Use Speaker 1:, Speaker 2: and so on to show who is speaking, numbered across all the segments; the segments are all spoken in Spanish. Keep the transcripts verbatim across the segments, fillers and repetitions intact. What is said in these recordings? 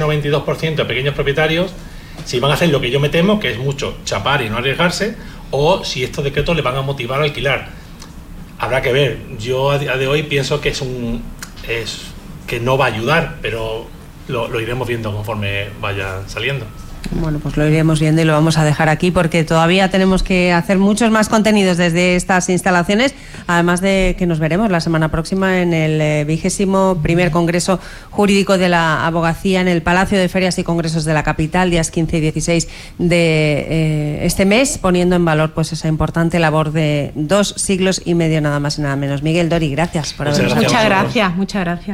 Speaker 1: noventa y dos por ciento de pequeños propietarios si van a hacer lo que yo me temo, que es mucho chapar y no arriesgarse, o si estos decretos les van a motivar a alquilar. Habrá que ver. Yo a día de hoy pienso que es un es que no va a ayudar, pero lo, lo iremos viendo conforme vaya saliendo.
Speaker 2: Bueno, pues lo iremos viendo y lo vamos a dejar aquí porque todavía tenemos que hacer muchos más contenidos desde estas instalaciones, además de que nos veremos la semana próxima en el vigésimo primer Congreso Jurídico de la Abogacía en el Palacio de Ferias y Congresos de la capital, días quince y dieciséis de eh, este mes, poniendo en valor pues esa importante labor de dos siglos y medio, nada más y nada menos. Miguel, Dori, gracias por habernos
Speaker 3: acompañado. Muchas gracias, muchas gracias.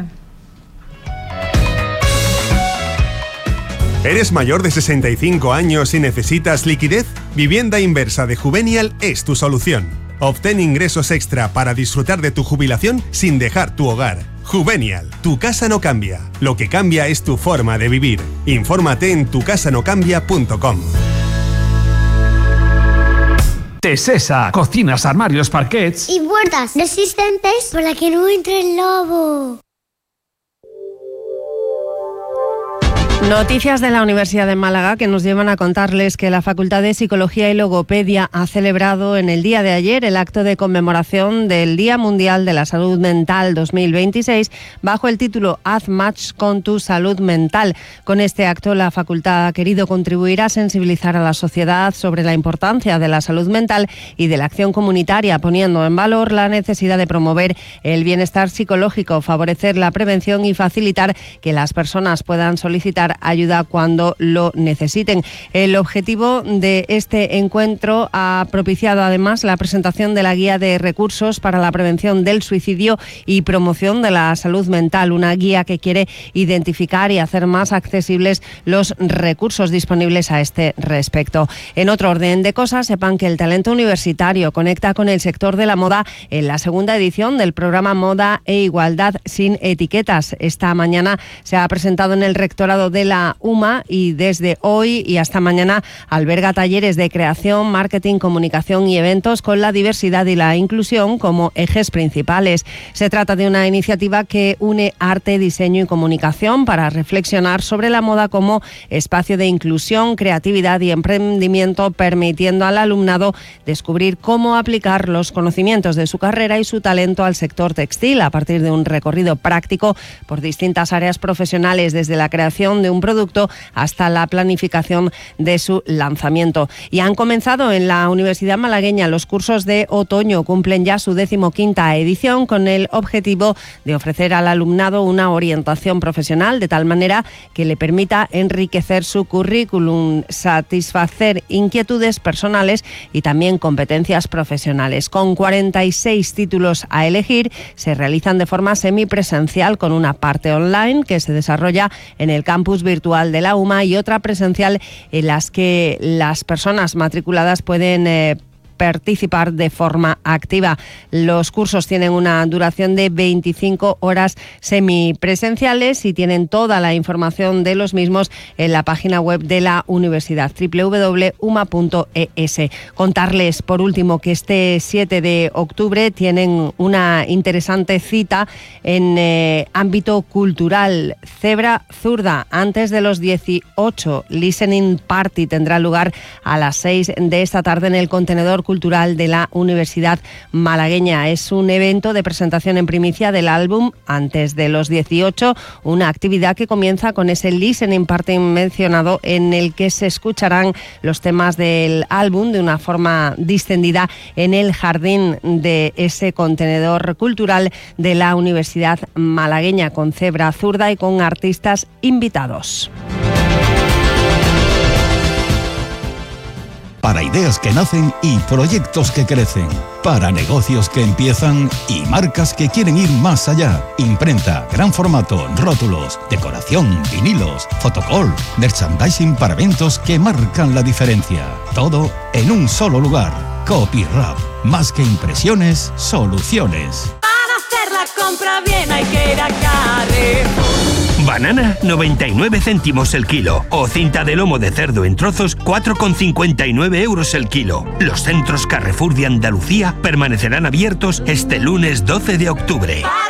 Speaker 4: ¿Eres mayor de sesenta y cinco años y necesitas liquidez? Vivienda Inversa de Juvenial es tu solución. Obtén ingresos extra para disfrutar de tu jubilación sin dejar tu hogar. Juvenial, tu casa no cambia. Lo que cambia es tu forma de vivir. Infórmate en tu casa no cambia punto com.
Speaker 5: Tesesa, cocinas, armarios, parquets
Speaker 6: y puertas resistentes para que no entre el lobo.
Speaker 2: Noticias de la Universidad de Málaga que nos llevan a contarles que la Facultad de Psicología y Logopedia ha celebrado en el día de ayer el acto de conmemoración del Día Mundial de la Salud Mental dos mil veintiséis bajo el título Haz match con tu salud mental. Con este acto la facultad ha querido contribuir a sensibilizar a la sociedad sobre la importancia de la salud mental y de la acción comunitaria, poniendo en valor la necesidad de promover el bienestar psicológico, favorecer la prevención y facilitar que las personas puedan solicitar ayuda cuando lo necesiten. El objetivo de este encuentro ha propiciado además la presentación de la guía de recursos para la prevención del suicidio y promoción de la salud mental, una guía que quiere identificar y hacer más accesibles los recursos disponibles a este respecto. En otro orden de cosas, sepan que el talento universitario conecta con el sector de la moda en la segunda edición del programa Moda e Igualdad sin Etiquetas. Esta mañana se ha presentado en el rectorado de la UMA y desde hoy y hasta mañana alberga talleres de creación, marketing, comunicación y eventos con la diversidad y la inclusión como ejes principales. Se trata de una iniciativa que une arte, diseño y comunicación para reflexionar sobre la moda como espacio de inclusión, creatividad y emprendimiento, permitiendo al alumnado descubrir cómo aplicar los conocimientos de su carrera y su talento al sector textil a partir de un recorrido práctico por distintas áreas profesionales, desde la creación de un producto hasta la planificación de su lanzamiento. Y han comenzado en la Universidad Malagueña los cursos de otoño, cumplen ya su decimoquinta edición con el objetivo de ofrecer al alumnado una orientación profesional de tal manera que le permita enriquecer su currículum, satisfacer inquietudes personales y también competencias profesionales. Con cuarenta y seis títulos a elegir, se realizan de forma semipresencial con una parte online que se desarrolla en el campus virtual de la UMA y otra presencial en las que las personas matriculadas pueden eh, participar de forma activa. Los cursos tienen una duración de veinticinco horas semipresenciales y tienen toda la información de los mismos en la página web de la universidad, doble u doble u doble u punto u m a punto e s. Contarles por último que este siete de octubre tienen una interesante cita en eh, ámbito cultural. Cebra Zurda, antes de los dieciocho. Listening Party tendrá lugar a las seis de esta tarde en el contenedor cultural de la Universidad Malagueña. Es un evento de presentación en primicia del álbum Antes de los dieciocho, una actividad que comienza con ese listening party mencionado en el que se escucharán los temas del álbum de una forma distendida en el jardín de ese contenedor cultural de la Universidad Malagueña, con Cebra Zurda y con artistas invitados.
Speaker 7: Para ideas que nacen y proyectos que crecen. Para negocios que empiezan y marcas que quieren ir más allá. Imprenta, gran formato, rótulos, decoración, vinilos, fotocall, merchandising para eventos que marcan la diferencia. Todo en un solo lugar. Copyrap. Más que impresiones, soluciones.
Speaker 8: Para hacer la compra bien hay que ir a Carrefour.
Speaker 9: Banana, noventa y nueve céntimos el kilo. O cinta de lomo de cerdo en trozos, cuatro con cincuenta y nueve euros el kilo. Los centros Carrefour de Andalucía permanecerán abiertos este lunes doce de octubre.